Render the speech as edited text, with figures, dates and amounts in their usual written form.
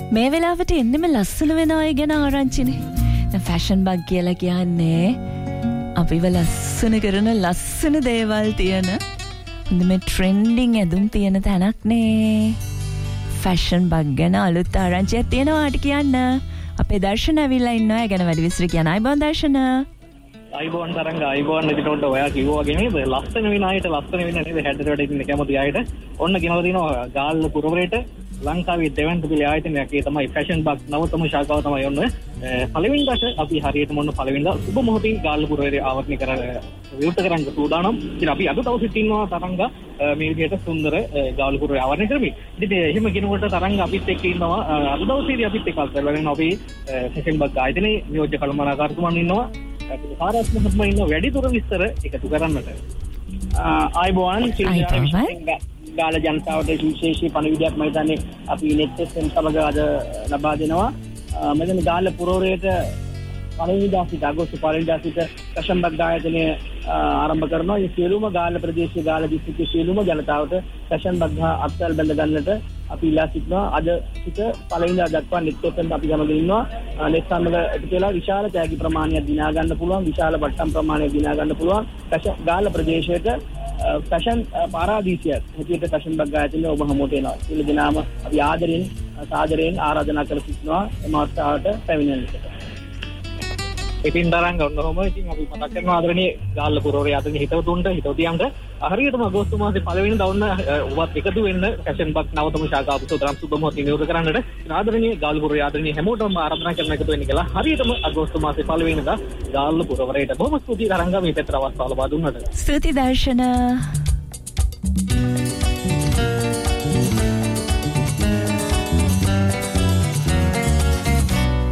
මේ වෙලාවට එන්නෙම ලස්සන වෙන අය ගැන ආරංචිනේ. දැන් ෆැෂන් බග් කියලා කියන්නේ අපිව ලස්සන කරන ලස්සන දේවල් තියෙන මේ ට්‍රෙන්ඩින් ඇඳුම් තියෙන තැනක් නේ. ෆැෂන් බග් ගැන අලුත් ආරංචියක් තියෙනවාට කියන්න. අපේ දර්ශන ඇවිල්ලා ඉන්නවා. ඒ ගැන වැඩි විස්තර කියන්න. අයබෝන් දර්ශන. අයබෝන් තරංග අයබෝන් එතකොට ඔයා කිව්වා වගේ නේද? ලස්සන වෙන අයට ලස්සන වෙන නේද? හැඩට වැඩ ඉන්න කැමති අයට ඔන්න ගෙනලා දිනවා ගාල්ල පුරවරේට ලංකාවේ දෙවන්ත පිළි ආයතනයක්. ඒ තමයි ෆැෂන් බග් නවතම ශාඛාව තමයි ඔන්න. පළවෙනිදාට අපි හරියටම ඔන්න පළවෙනිදා සුබ මොහොතින් ගාල්ල පුරවරේ ආවර්තනය විවෘත කරන්න සූදානම්. ඉතින් අපි අද දවසේ ඉන්නවා තරංග මේ විදිහට සුන්දර ගාල්ල පුරවරේ ආවරණය කරමින්. ඉතින් එහෙම කිනකොට තරංග අපිත් එක්ක ඉන්නවා. අද දවසේදී අපිත් එක්ක අල්පරගෙන අපි ෆැෂන් බග් ආයතනයේ නියෝජ්‍ය කළමනාකාරතුමන් ඉන්නවා. සාරස් මොහොත්ම ඉන්න වැඩිදුර විස්තර එකතු කරන්නට. අයබෝන් ගාල ජනතාවට විශේෂී පණිවිඩයක් මම හිතන්නේ අපි නෙට් එකෙන් සමග අද ලබා දෙනවා. මෙතන ගාල්ල පුරවරේට පළවෙනිදා සිට අගෝස්තු පළවෙනිදා සිට ෆැෂන් බග් ආයතනය ආරම්භ කරනවා. මේ සියලුම ගාල්ල ප්‍රදේශයේ ගාල්ල දිස්ත්‍රික්කයේ සියලුම ජනතාවට ෆැෂන් බග් හා අත්වැල් බැඳ ගන්නට අපි ඉල්ලා සිටිනවා. අද සිට පළවෙනිදා දක්වා නෙට් එකෙන් අපි ගමගෙන ඉන්නවා. නෙට් සමග එකතු වෙලා විශාල තෑගි ප්‍රමාණයක් දිනා ගන්න පුළුවන්. විශාල වට්ටම් ප්‍රමාණයක් දිනා ගන්න පුළුවන්. ගාල්ල ප්‍රදේශයට ෆැෂන් පාරාදීසියක් හැටියට ෆැෂන් බග් ආයතනය ඔබ හමුවට එනවා. සියලු දෙනාම අපි ආදරෙන් සාදරයෙන් ආරාධනා කර සිටිනවා එම අවස්ථාවට පැමිණෙන්නට. ඉතින් තරංග ඔන්න ඔහොම ඉතින් අපි මතක් කරනවා ආදරණීය ගාල්ල පුරවරේ ආදරණීය හිතවතුන්ට හිතවතියන්ට හරියටම අගෝස්තු මාසේ පළවෙනිදා ඔන්න ඔබත් එකතු වෙන්න ෆැෂන් බග් නවතම ශාඛාව සූදානම් සුබ මොහොතින් නියෝජනය කරන්නට. ආදරණීය ගාල්ල පුරවරේ ආදරණීය හැමෝටම ආරාධනා කරන එකතු වෙන්න කියලා හරියටම අගෝස්තු මාසේ පළවෙනිදා ගාල්ල පුරවරේට බොහොම ස්තුතියි තරංග මේ පෙතර අවස්ථාව ලබා දුන්නට. ස්තුති දර්ශන.